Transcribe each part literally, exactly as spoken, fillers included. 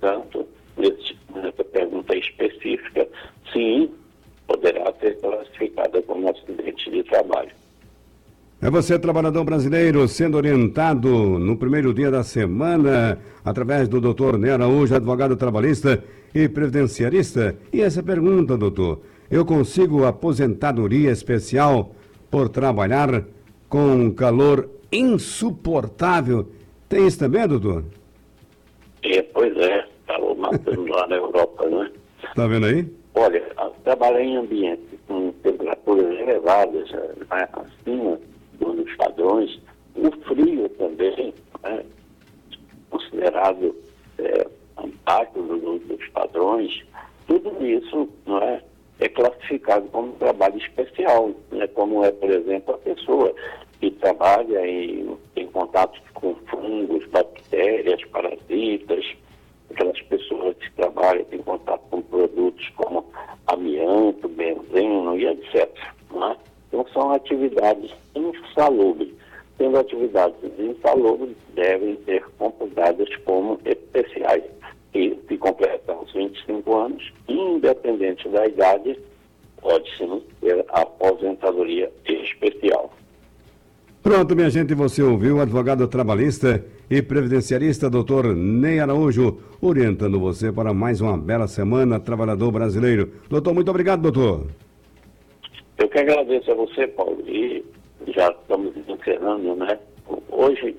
portanto, nesse, nessa pergunta específica, sim, poderá ser classificada como acidente de trabalho. É você, trabalhador brasileiro, sendo orientado no primeiro dia da semana, através do doutor Ney Araújo, advogado trabalhista e previdenciarista. E essa pergunta, doutor, eu consigo aposentadoria especial por trabalhar com um calor insuportável? Tem isso também, doutor? É, pois é, calor matando lá na Europa, né? Tá vendo aí? Olha, trabalhar em ambiente com temperaturas elevadas, né, acima dos padrões, o frio também, né, considerado é, impacto do, dos padrões, tudo isso, não é, é classificado como trabalho especial, né, como é, por exemplo, a pessoa que trabalha em, em contato com fungos, bactérias, parasitas, aquelas pessoas que trabalham em contato com produtos como amianto, benzeno e etcétera. Não é? Então, são atividades insalubres. Sendo atividades insalubres, devem ser computadas como especiais. E, se completam os vinte e cinco anos, independente da idade, pode sim ter a aposentadoria especial. Pronto, minha gente, você ouviu o advogado trabalhista e previdenciarista doutor Ney Araújo, orientando você para mais uma bela semana, trabalhador brasileiro. Doutor, muito obrigado, doutor. Eu que agradeço a você, Paulo, e já estamos encerrando, né? Hoje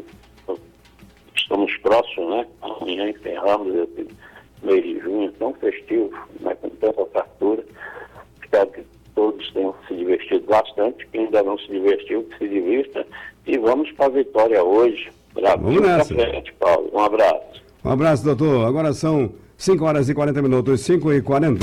estamos próximos, né? Amanhã encerramos esse mês de junho tão festivo, né? Com tanta fartura. Espero que todos tenham se divertido bastante. Quem ainda não se divertiu, que se divirta. E vamos para a vitória hoje. Vamos nessa. Frente, Paulo. Um abraço. Um abraço, doutor. Agora são cinco horas e quarenta minutos, cinco e quarenta.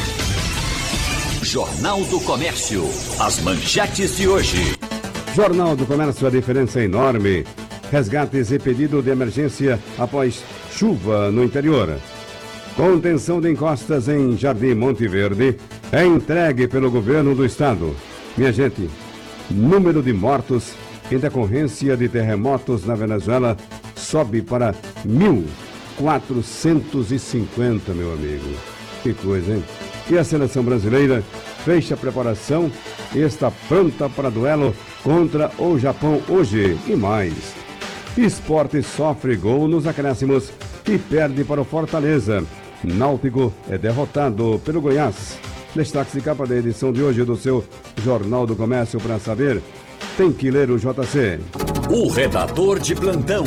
Jornal do Comércio. As manchetes de hoje. Jornal do Comércio, a diferença é enorme. Resgates e pedido de emergência após chuva no interior. Contenção de encostas em Jardim Monte Verde é entregue pelo governo do estado. Minha gente, número de mortos em decorrência de terremotos na Venezuela sobe para mil quatrocentos e cinquenta, meu amigo. Que coisa, hein? E a seleção brasileira fecha a preparação e está pronta para duelo contra o Japão hoje e mais. Esporte sofre gol nos acréscimos e perde para o Fortaleza. Náutico é derrotado pelo Goiás. Destaque de capa da edição de hoje do seu Jornal do Comércio para saber. Tem que ler o J C. O redator de plantão.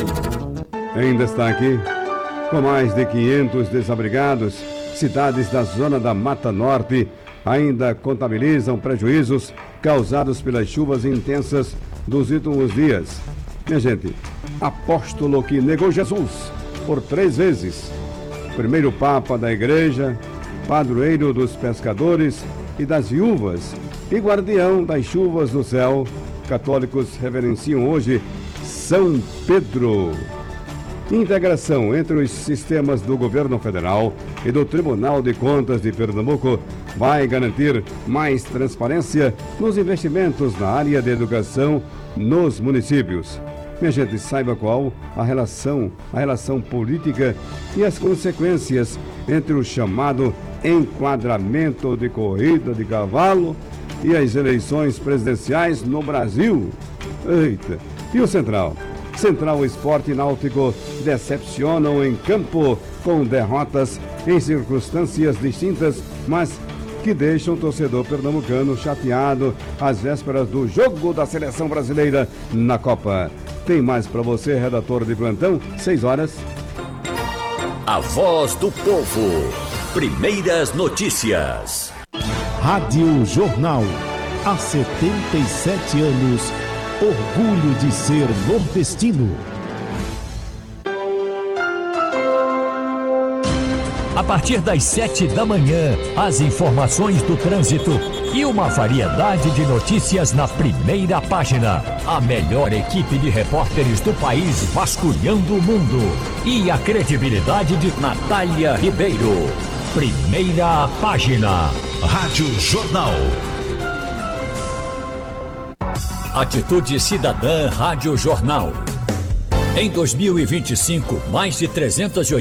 Em destaque, com mais de quinhentos desabrigados, cidades da zona da Mata Norte ainda contabilizam prejuízos causados pelas chuvas intensas dos últimos dias. Minha gente, apóstolo que negou Jesus por três vezes. Primeiro Papa da Igreja, padroeiro dos pescadores e das viúvas e guardião das chuvas do céu, católicos reverenciam hoje São Pedro. Integração entre os sistemas do governo federal e do Tribunal de Contas de Pernambuco vai garantir mais transparência nos investimentos na área de educação nos municípios. Minha gente, saiba qual a relação, a relação política e as consequências entre o chamado enquadramento de corrida de cavalo e as eleições presidenciais no Brasil. Eita! E o Central? Central Esporte Náutico decepcionam em campo com derrotas em circunstâncias distintas, mas que deixam o torcedor pernambucano chateado às vésperas do jogo da seleção brasileira na Copa. Tem mais para você, redator de plantão, seis horas. A voz do povo. Primeiras notícias. Rádio Jornal. Há setenta e sete anos, orgulho de ser nordestino. A partir das sete da manhã, as informações do trânsito e uma variedade de notícias na primeira página. A melhor equipe de repórteres do país vasculhando o mundo. E a credibilidade de Natália Ribeiro. Primeira página. Rádio Jornal. Atitude Cidadã Rádio Jornal. Em dois mil e vinte e cinco, mais de trezentas e